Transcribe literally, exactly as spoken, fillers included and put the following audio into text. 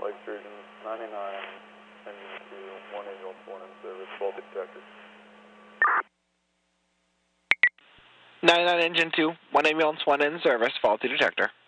Lake Sturgeon, ninety-nine, engine two, one ambulance, one in service, faulty detector. ninety-nine engine two, one ambulance, one in service, faulty detector.